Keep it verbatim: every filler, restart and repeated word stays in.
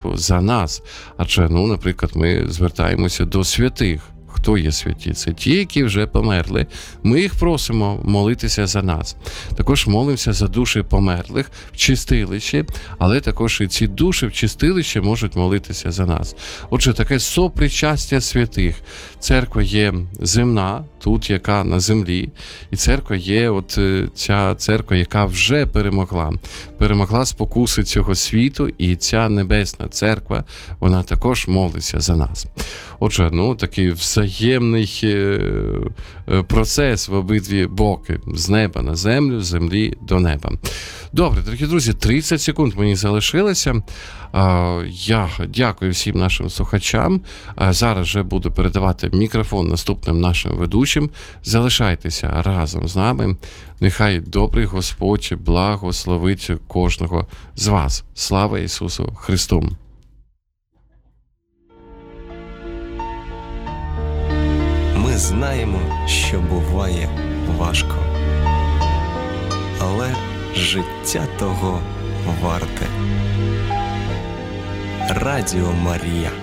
за нас. Адже, ну, наприклад, ми звертаємося до святих. Хто є святі? Це ті, які вже померли. Ми їх просимо молитися за нас. Також молимося за душі померлих в чистилищі, але також і ці душі в чистилищі можуть молитися за нас. Отже, таке сопричастя святих. Церква є земна, тут яка на землі, і церква є от ця церква, яка вже перемогла. Перемогла спокуси цього світу, і ця небесна церква, вона також молиться за нас. Отже, ну, такий взаємний процес в обидві боки. З неба на землю, з землі до неба. Добре, дорогі друзі, тридцять секунд мені залишилося. Я дякую всім нашим слухачам. Зараз вже буду передавати мікрофон наступним нашим ведучим. Залишайтеся разом з нами. Нехай добрий Господь благословить кожного з вас. Слава Ісусу Христу! Ми знаємо, що буває важко, але життя того варте. Радіо Марія.